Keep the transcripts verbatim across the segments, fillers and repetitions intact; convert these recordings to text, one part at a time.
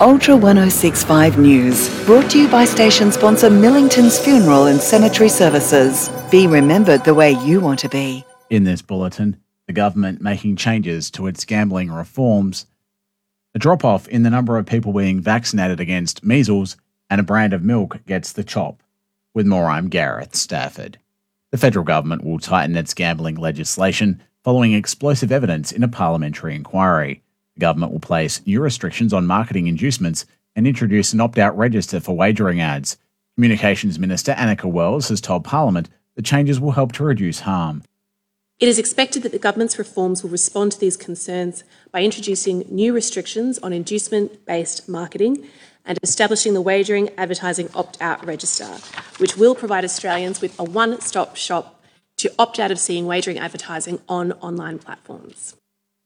Ultra one oh six point five News, brought to you by station sponsor Millington's Funeral and Cemetery Services. Be remembered the way you want to be. In this bulletin, the government making changes to its gambling reforms, a drop-off in the number of people being vaccinated against measles, and a brand of milk gets the chop. With more, I'm Gareth Stafford. The federal government will tighten its gambling legislation following explosive evidence in a parliamentary inquiry. The government will place new restrictions on marketing inducements and introduce an opt-out register for wagering ads. Communications Minister Annika Wells has told Parliament the changes will help to reduce harm. It is expected that the government's reforms will respond to these concerns by introducing new restrictions on inducement-based marketing and establishing the Wagering Advertising Opt-out Register, which will provide Australians with a one-stop shop to opt out of seeing wagering advertising on online platforms.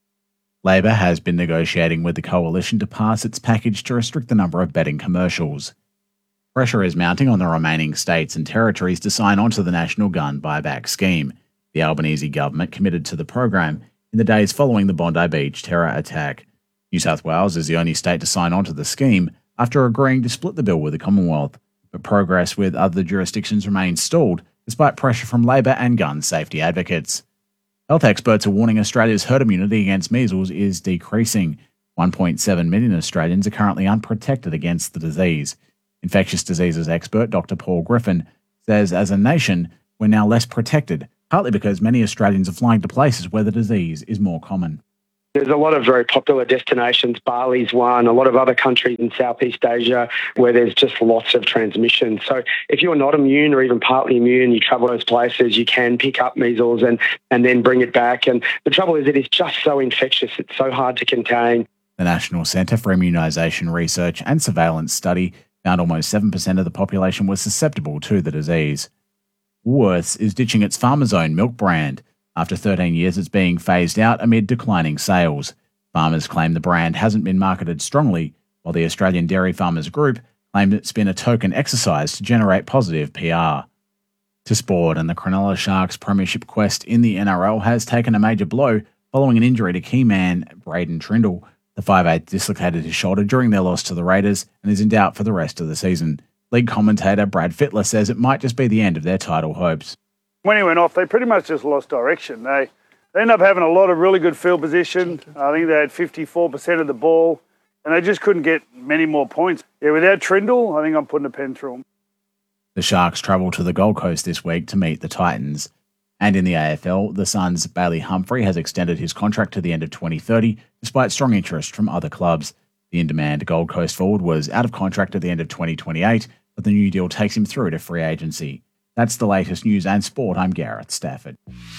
Labor has been negotiating with the coalition to pass its package to restrict the number of betting commercials. Pressure is mounting on the remaining states and territories to sign on to the National Gun Buyback Scheme. The Albanese government committed to the program in the days following the Bondi Beach terror attack. New South Wales is the only state to sign on to the scheme after agreeing to split the bill with the Commonwealth, but progress with other jurisdictions remains stalled despite pressure from Labor and gun safety advocates. Health experts are warning Australia's herd immunity against measles is decreasing. one point seven million Australians are currently unprotected against the disease. Infectious diseases expert Doctor Paul Griffin says as a nation, we're now less protected, partly because many Australians are flying to places where the disease is more common. There's a lot of very popular destinations, Bali's one, a lot of other countries in Southeast Asia where there's just lots of transmission. So if you're not immune or even partly immune, you travel those places, you can pick up measles and, and then bring it back. And the trouble is it is just so infectious, it's so hard to contain. The National Centre for Immunisation Research and Surveillance study found almost seven percent of the population was susceptible to the disease. Woolworths is ditching its Farmer's Own milk brand. After thirteen years, it's being phased out amid declining sales. Farmers claim the brand hasn't been marketed strongly, while the Australian Dairy Farmers Group claimed it's been a token exercise to generate positive P R. To sport, and the Cronulla Sharks premiership quest in the N R L has taken a major blow following an injury to key man Braden Trindle. The five foot eight dislocated his shoulder during their loss to the Raiders and is in doubt for the rest of the season. League commentator Brad Fittler says it might just be the end of their title hopes. When he went off, they pretty much just lost direction. They, they ended up having a lot of really good field position. I think they had fifty-four percent of the ball, and they just couldn't get many more points. Yeah, without Trindle, I think I'm putting a pen through them. The Sharks travel to the Gold Coast this week to meet the Titans. And in the A F L, the Suns' Bailey Humphrey has extended his contract to the end of twenty thirty, despite strong interest from other clubs. The in-demand Gold Coast forward was out of contract at the end of twenty twenty-eight, but the new deal takes him through to free agency. That's the latest news and sport. I'm Gareth Stafford.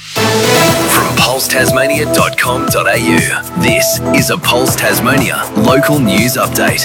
From pulse tasmania dot com dot a u, this is a Pulse Tasmania local news update.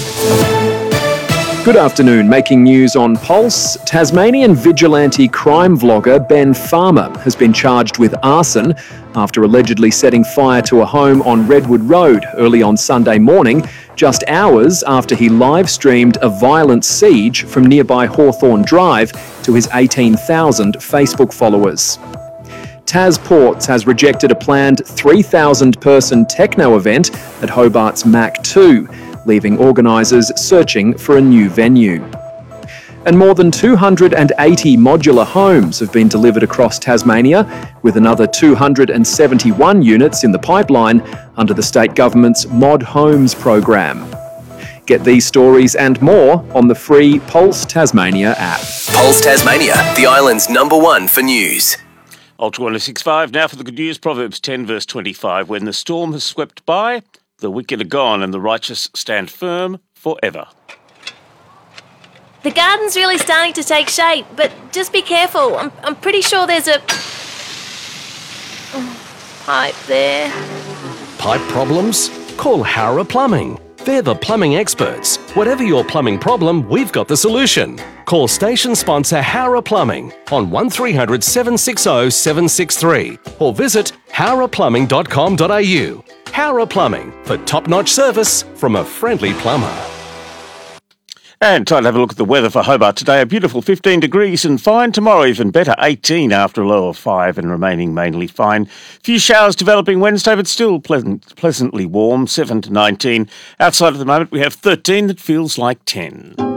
Good afternoon. Making news on Pulse, Tasmanian vigilante crime vlogger Ben Farmer has been charged with arson after allegedly setting fire to a home on Redwood Road early on Sunday morning, just hours after he live-streamed a violent siege from nearby Hawthorne Drive to his eighteen thousand Facebook followers. Tas Ports has rejected a planned three thousand person techno event at Hobart's Mac two, leaving organisers searching for a new venue. And more than two hundred eighty modular homes have been delivered across Tasmania, with another two hundred seventy-one units in the pipeline under the state government's Mod Homes program. Get these stories and more on the free Pulse Tasmania app. Pulse Tasmania, the island's number one for news. Ultra one oh six point five, now for the good news. Proverbs ten verse twenty-five. When the storm has swept by, the wicked are gone and the righteous stand firm forever. The garden's really starting to take shape, but just be careful. I'm, I'm pretty sure there's a pipe there. Pipe problems? Call Howrah Plumbing. They're the plumbing experts. Whatever your plumbing problem, we've got the solution. Call station sponsor Howrah Plumbing on one three hundred, seven six zero, seven six three or visit howrah plumbing dot com dot a u. Howrah Plumbing, for top-notch service from a friendly plumber. And time to have a look at the weather for Hobart today. A beautiful fifteen degrees and fine. Tomorrow even better, eighteen after a low of five and remaining mainly fine. Few showers developing Wednesday, but still pleasant, pleasantly warm, seven to nineteen. Outside at the moment we have thirteen that feels like ten.